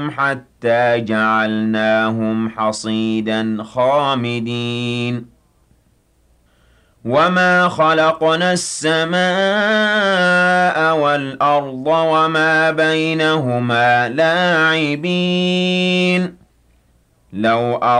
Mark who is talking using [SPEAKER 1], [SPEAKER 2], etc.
[SPEAKER 1] حتى جعلناهم حصيدا خامدين وما خلقنا السماء والأرض وما بينهما لاعبين لو